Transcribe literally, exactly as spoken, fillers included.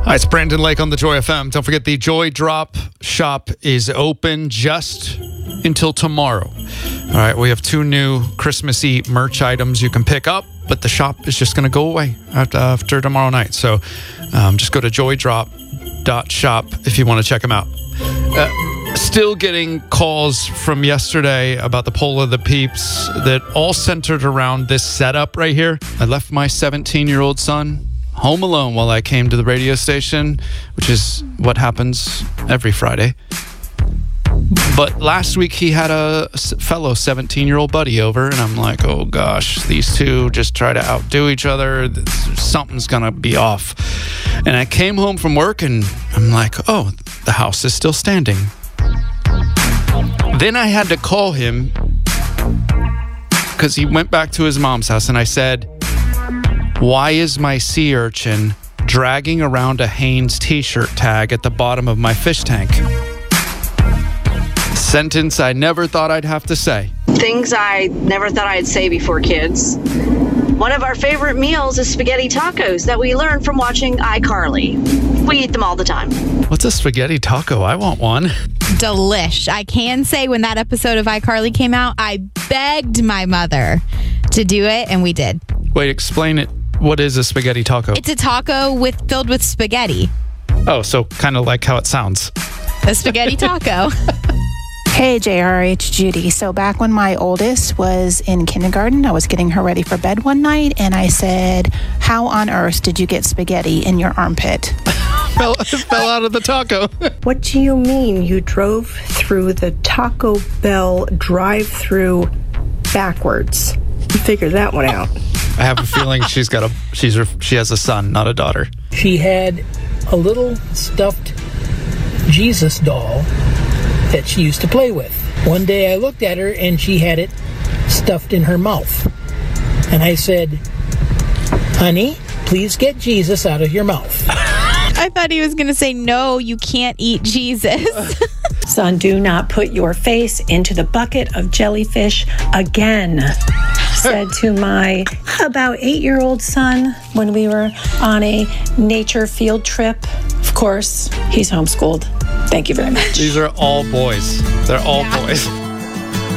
Hi, it's Brandon Lake on the Joy F M. Don't forget the Joy Drop shop is open just until tomorrow. All right, we have two new Christmassy merch items you can pick up, but the shop is just going to go away after, after tomorrow night. So um, just go to joy drop dot shop if you want to check them out. Uh, still getting calls from yesterday about the poll of the peeps that all centered around this setup right here. I left my seventeen-year-old son home alone while I came to the radio station, which is what happens every Friday. But last week he had a fellow seventeen-year-old buddy over, and I'm like, oh gosh, these two just try to outdo each other. Something's gonna be off. And I came home from work, and I'm like, oh, the house is still standing. Then I had to call him because he went back to his mom's house, and I said, why is my sea urchin dragging around a Hanes t-shirt tag at the bottom of my fish tank? Sentence I never thought I'd have to say. Things I never thought I'd say before kids. One of our favorite meals is spaghetti tacos that we learned from watching iCarly. We eat them all the time. What's a spaghetti taco? I want one. Delish. I can say when that episode of iCarly came out, I begged my mother to do it, and we did. Wait, explain it. What is a spaghetti taco? It's a taco with filled with spaghetti. Oh, so kind of like how it sounds. A spaghetti taco. Hey, J R H, Judy. So back when my oldest was in kindergarten, I was getting her ready for bed one night, and I said, how on earth did you get spaghetti in your armpit? fell, fell out of the taco. What do you mean you drove through the Taco Bell drive-through backwards? You figured that one out. I have a feeling she's got a she's she has a son, not a daughter. She had a little stuffed Jesus doll that she used to play with. One day I looked at her and she had it stuffed in her mouth. And I said, honey, please get Jesus out of your mouth. I thought he was going to say, no, you can't eat Jesus. Son, do not put your face into the bucket of jellyfish again, said to my about eight-year-old son when we were on a nature field trip. Of course, he's homeschooled. Thank you very much. These are all boys. They're all yeah. boys.